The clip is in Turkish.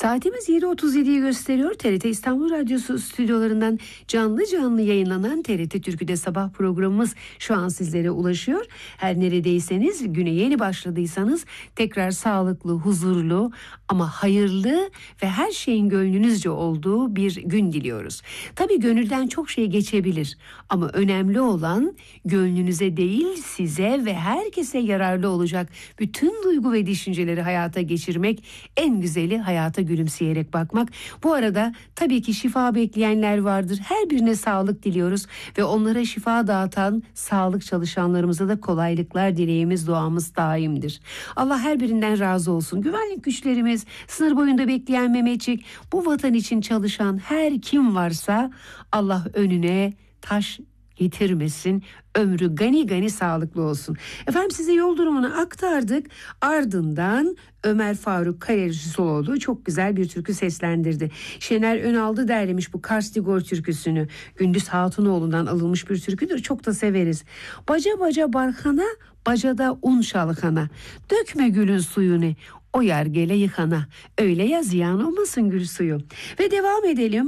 Saatimiz 7.37'yi gösteriyor. TRT İstanbul Radyosu stüdyolarından canlı canlı yayınlanan TRT Türkü'de sabah programımız şu an sizlere ulaşıyor. Her neredeyseniz, güne yeni başladıysanız tekrar sağlıklı, huzurlu ama hayırlı ve her şeyin gönlünüzce olduğu bir gün diliyoruz. Tabii gönülden çok şey geçebilir ama önemli olan gönlünüze değil, size ve herkese yararlı olacak bütün duygu ve düşünceleri hayata geçirmek, en güzeli hayata gülümseyerek bakmak. Bu arada tabii ki şifa bekleyenler vardır. Her birine sağlık diliyoruz ve onlara şifa dağıtan sağlık çalışanlarımıza da kolaylıklar dileğimiz, duamız daimdir. Allah her birinden razı olsun. Güvenlik güçlerimiz, sınır boyunda bekleyen Mehmetçik, bu vatan için çalışan her kim varsa Allah önüne taş getirmesin, ömrü gani gani sağlıklı olsun. Efendim, size yol durumunu aktardık. Ardından Ömer Faruk Kayacıoğlu çok güzel bir türkü seslendirdi. Şener Önaldı derlemiş bu Kars Digor türküsünü. Gündüz Hatunoğlu'ndan alınmış bir türküdür. Çok da severiz. Baca baca barkana, bacada un şalkana. Dökme gülün suyunu, o yer gele yıkana. Öyle ya ziyan olmasın gül suyu. Ve devam edelim.